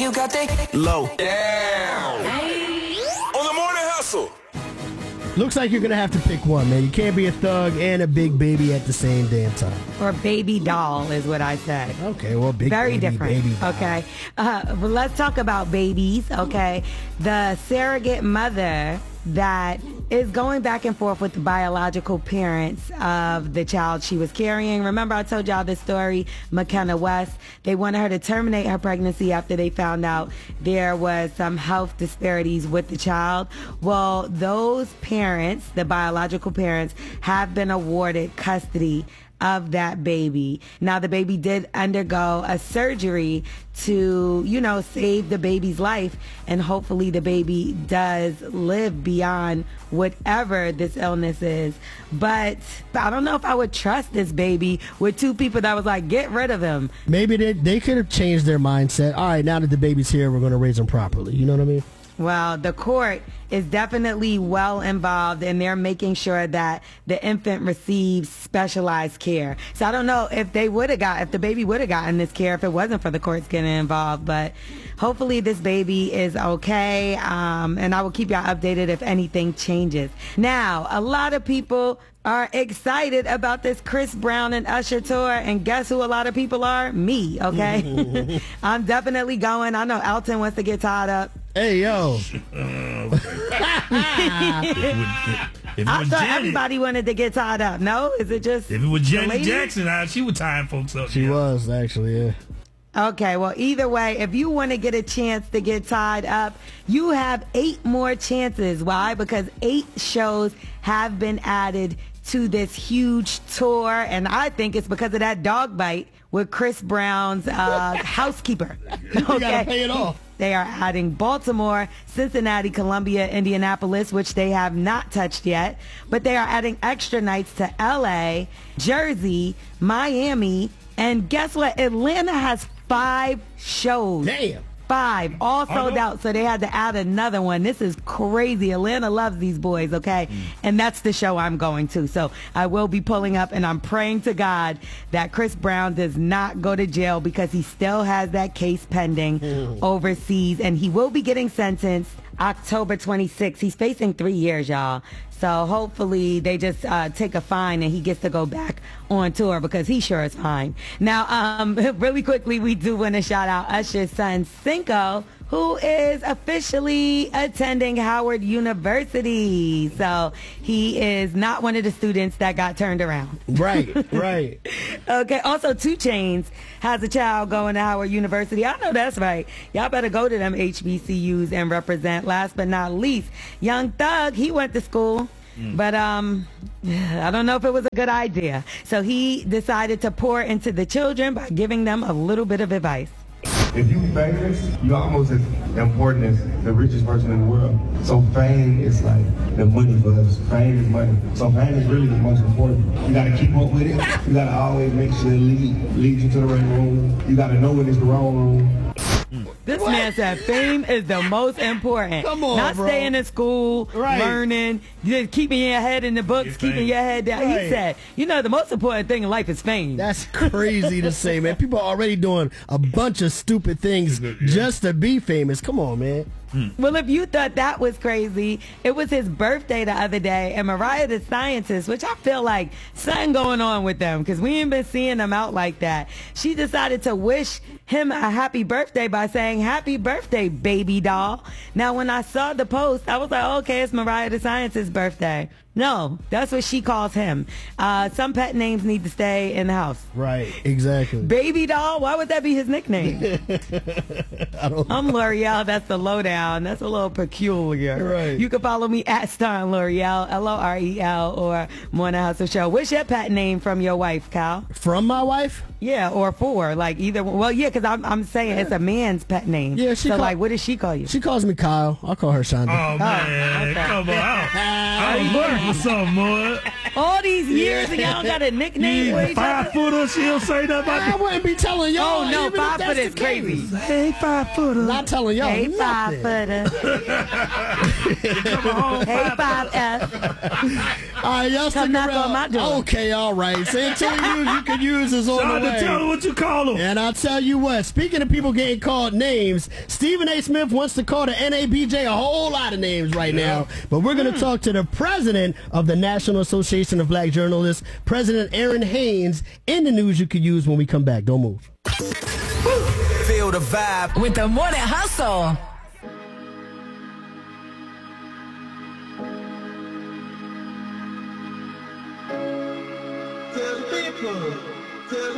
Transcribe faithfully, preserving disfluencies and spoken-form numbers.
you got that low down. On the morning hustle. Looks like you're going to have to pick one, man. You can't be a thug and a big baby at the same damn time. Or baby doll is what I said. Okay, well, big Very baby, different. baby doll. Okay. Uh, well, let's talk about babies, okay? The surrogate mother that is going back and forth with the biological parents of the child she was carrying. Remember I told y'all this story, McKenna West. They wanted her to terminate her pregnancy after they found out there was some health disparities with the child. Well, those parents, the biological parents, have been awarded custody of that baby. Now, the baby did undergo a surgery to, you know, save the baby's life, and hopefully the baby does live beyond whatever this illness is. But I don't know if I would trust this baby with two people that was like, get rid of him. Maybe they, they could have changed their mindset. All right, now that the baby's here, we're going to raise him properly. You know what I mean? Well, the court is definitely well involved, and they're making sure that the infant receives specialized care. So I don't know if they would have got, if the baby would have gotten this care if it wasn't for the courts getting involved. But hopefully this baby is okay, um, and I will keep y'all updated if anything changes. Now, a lot of people are excited about this Chris Brown and Usher tour, and guess who a lot of people are? Me, okay? I'm definitely going. I know Elton wants to get tied up. Hey, yo. Uh, if it was, if it I was thought Janet, everybody wanted to get tied up. No? Is it just if it was the Janet ladies? Jackson, uh, she was tying folks up. She yeah. was, actually, yeah. Okay, well, either way, if you want to get a chance to get tied up, you have eight more chances. Why? Because eight shows have been added to this huge tour, and I think it's because of that dog bite with Chris Brown's uh, housekeeper. You gotta pay it off. They are adding Baltimore, Cincinnati, Columbia, Indianapolis, which they have not touched yet. But they are adding extra nights to L A, Jersey, Miami, and guess what? Atlanta has five shows. Damn. Five, all sold out, so they had to add another one. This is crazy. Atlanta loves these boys, okay? Mm. And that's the show I'm going to. So I will be pulling up, and I'm praying to God that Chris Brown does not go to jail because he still has that case pending mm. overseas, and he will be getting sentenced October twenty-sixth. He's facing three years, y'all. So hopefully they just uh, take a fine and he gets to go back on tour because he sure is fine. Now, um, really quickly, we do want to shout out Usher's son, Cinco, who is officially attending Howard University. So he is not one of the students that got turned around. Right, right. Okay, also two Chainz has a child going to Howard University. I know that's right. Y'all better go to them H B C Us and represent. Last but not least, Young Thug, he went to school. Mm. But um, I don't know if it was a good idea. So he decided to pour into the children by giving them a little bit of advice. If you famous, you almost as important as the richest person in the world. So fame is like the money for us. Fame is money. So fame is really the most important. You gotta keep up with it. You gotta always make sure it lead, leads you to the right room. You gotta know when it's the wrong room. This What? man said fame is the most important. Come on, Not bro. staying in school, Right. learning, just keeping your head in the books, Get keeping fame. your head down. Right. He said, you know, the most important thing in life is fame. That's crazy to say, man. People are already doing a bunch of stupid things Yeah. just to be famous. Come on, man. Well, if you thought that was crazy, it was his birthday the other day, and Mariah the Scientist, which I feel like something going on with them because we ain't been seeing them out like that. She decided to wish him a happy birthday by saying, "Happy birthday, baby doll." Now, when I saw the post, I was like, okay, it's Mariah the Scientist's birthday. No, that's what she calls him. Uh, some pet names need to stay in the house. Right, exactly. Baby doll? Why would that be his nickname? I don't I'm L'Oreal. That's the lowdown. That's a little peculiar. Right. You can follow me at Star L'Oreal, L O R E L, or Morning Hustle Show. What's your pet name from your wife, Kyle? From my wife? Yeah, or for, like either one. Well, yeah, because I'm, I'm saying it's a man's pet name. Yeah, she So, call- like, what does she call you? She calls me Kyle. I'll call her Shonda. Oh, man. okay. Come on. I, I was looking for something, boy. All these years and y'all don't got a nickname You for ain't each five other? footer, she don't say nothing about I wouldn't be telling y'all. Oh, no, even if five that's foot the is crazy. case. Hey, five footer. Not telling y'all Hey, nothing. five footer. Hey, five F. All right, y'all stick Come knock around. on my door. Okay, all right. Santilli News you can use is on Try the to way. tell them what you call them. And I'll tell you what, speaking of people getting called names, Stephen A. Smith wants to call the N A B J a whole lot of names right now. But we're going to talk to the president of the National Association of Black Journalists, President Aaron Haynes, in the news you could use when we come back. Don't move. Feel the vibe. With the Morning Hustle. Tell the people, tell